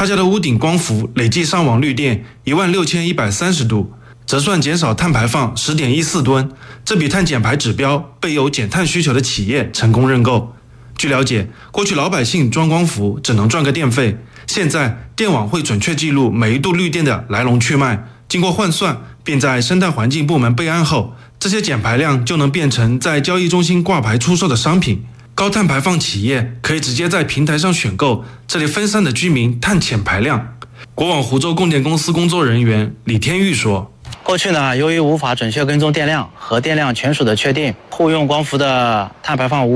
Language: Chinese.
他家的屋顶光伏累计上网绿电16130度，折算减少碳排放10.14吨，这笔碳减排指标被有减碳需求的企业成功认购。据了解，过去老百姓装光伏只能赚个电费，现在电网会准确记录每一度绿电的来龙去脉，经过换算，并在生态环境部门备案后，这些减排量就能变成在交易中心挂牌出售的商品。高碳排放企业可以直接在平台上选购这类分散的居民碳减排量。国网湖州供电公司工作人员李天玉说， 过去呢，由于无法准确跟踪电量和电量权属的确定，户用光伏的碳排放